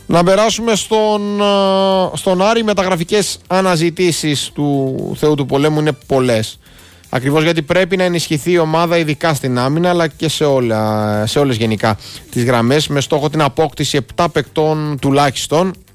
Να περάσουμε στον Άρη. Μεταγραφικές αναζητήσεις του Θεού του Πολέμου είναι πολλές. Ακριβώς γιατί πρέπει να ενισχυθεί η ομάδα, ειδικά στην άμυνα, αλλά και σε όλες γενικά τις γραμμές, με στόχο την απόκτηση 7 παικτών τουλάχιστον.